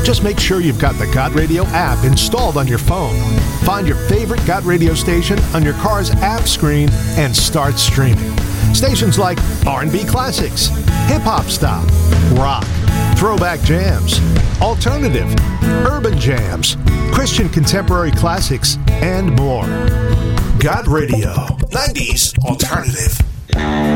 Just make sure you've got the Got Radio app installed on your phone. Find your favorite Got Radio station on your car's app screen and start streaming. Stations like R&B classics, hip-hop style, rock, throwback jams, alternative, urban jams, Christian contemporary classics, and more. Got Radio, 90s alternative.